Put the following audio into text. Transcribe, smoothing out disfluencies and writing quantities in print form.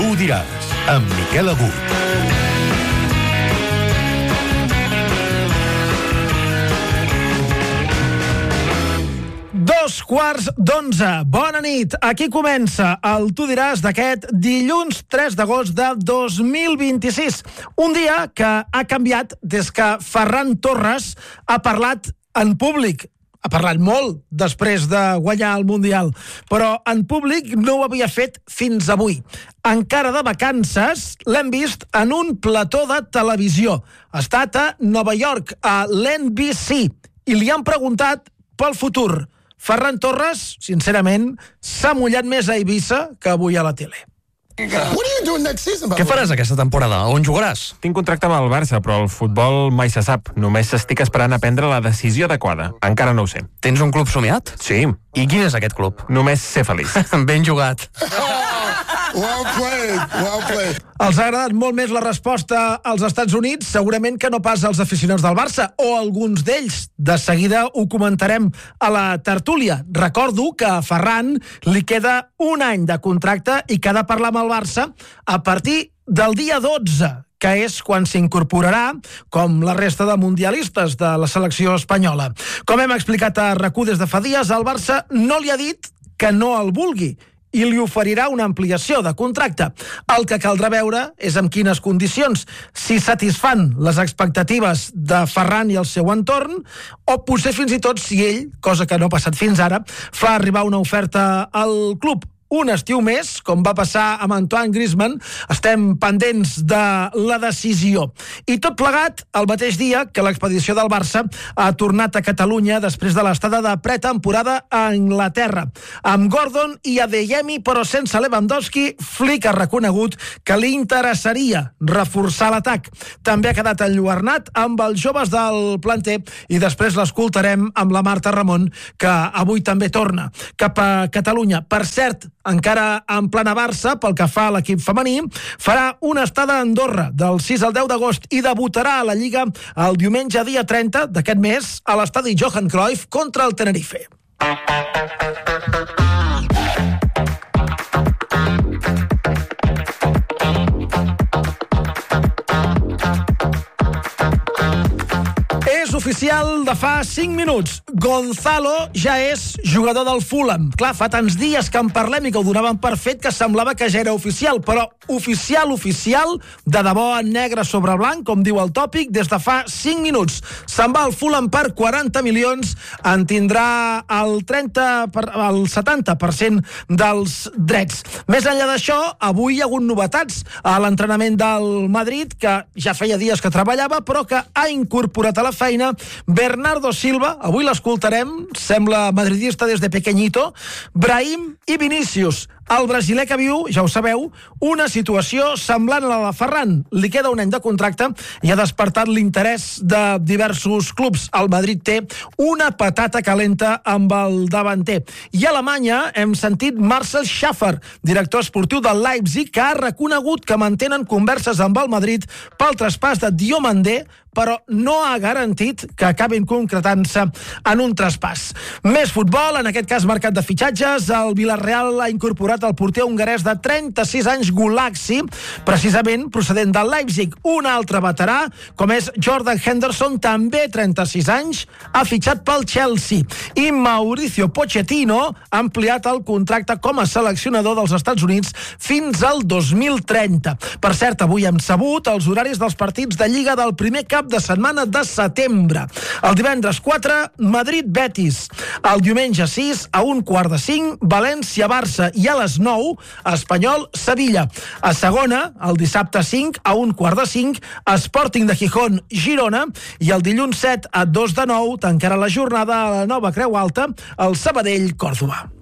Tu ho diràs, amb Miquel Agut. Dos quarts d'11. Bona nit. Aquí comença el Tu diràs d'aquest dilluns 3 d'agost de 2026. Un dia que ha canviat des que Ferran Torres ha parlat en públic. Ha parlat molt després de guanyar el Mundial, però en públic no ho havia fet fins avui. Encara de vacances, l'hem vist en un plató de televisió. Ha estat a Nova York, a l'NBC, i li han preguntat pel futur. Ferran Torres, sincerament, s'ha mullat més a Eivissa que avui a la tele. Què faràs aquesta temporada? On jugaràs? Tinc contracte amb el Barça, però el futbol mai se sap. Només estic esperant a prendre la decisió adequada. Encara no ho sé. Tens un club somiat? Sí. I quin és aquest club? Només ser feliç. Ben jugat. Well played. Els ha agradat molt més la resposta als Estats Units, segurament que no pas als aficionats del Barça, o alguns d'ells. De seguida ho comentarem a la tertúlia. Recordo que a Ferran li queda un any de contracte i que ha de parlar amb el Barça a partir del dia 12, que és quan s'incorporarà, com la resta de mundialistes de la selecció espanyola. Com hem explicat a RAC1 des de fa dies, el Barça no li ha dit que no el vulgui, i li oferirà una ampliació de contracte. El que caldrà veure és en quines condicions, si satisfan les expectatives de Ferran i el seu entorn, o potser fins i tot si ell, cosa que no ha passat fins ara, fa arribar una oferta al club. Un estiu més, com va passar amb Antoine Griezmann, estem pendents de la decisió. I tot plegat el mateix dia que l'expedició del Barça ha tornat a Catalunya després de l'estada de pretemporada a Anglaterra. Amb Gordon i Adeyemi, però sense Lewandowski, Flick ha reconegut que li interessaria reforçar l'atac. També ha quedat enlluernat amb els joves del planter i després l'escoltarem amb la Marta Ramon, que avui també torna cap a Catalunya. Per cert, encara en plana Barça, pel que fa a l'equip femení, farà una estada a Andorra del 6 al 10 d'agost i debutarà a la Lliga el diumenge dia 30 d'aquest mes a l'estadi Johan Cruyff contra el Tenerife. És oficial de fa 5 minuts. Gonzalo ja és jugador del Fulham. Clar, fa tants dies que en parlem i que ho donaven per fet que semblava que ja era oficial, però oficial, de debò en negre sobre blanc, com diu el tòpic, des de fa 5 minuts. Se'n va al Fulham per 40 milions, en tindrà el 70% dels drets. Més enllà d'això, avui hi ha hagut novetats a l'entrenament del Madrid, que ja feia dies que treballava, però que ha incorporat a la feina Bernardo Silva, avui l'escoltarem, sembla madridista des de pequeñito, Brahim i Vinícius. El brasiler que viu, ja ho sabeu, una situació semblant a la de Ferran. Li queda un any de contracte i ha despertat l'interès de diversos clubs. El Madrid té una patata calenta amb el davanter. I a Alemanya hem sentit Marcel Schaffer, director esportiu del Leipzig, que ha reconegut que mantenen converses amb el Madrid pel traspàs de Diomandé, però no ha garantit que acabin concretant-se en un traspàs. Més futbol, en aquest cas mercat de fitxatges. El Villarreal ha incorporat el porter hongarès de 36 anys Gulaxi, precisament procedent del Leipzig. Un altre veterà, com és Jordan Henderson, també 36 anys, ha fitxat pel Chelsea. I Mauricio Pochettino ha ampliat el contracte com a seleccionador dels Estats Units fins al 2030. Per cert, avui hem sabut els horaris dels partits de Lliga del primer cap de setmana de setembre. El divendres 4, Madrid-Betis. El diumenge 6, a 4:45, València-Barça, i a les 9, Espanyol-Sevilla. A segona, el dissabte 5, a 4:45, Sporting de Gijón-Girona, i el dilluns 7, a 2:09, tancarà la jornada a la Nova Creu Alta, el Sabadell-Còrdova.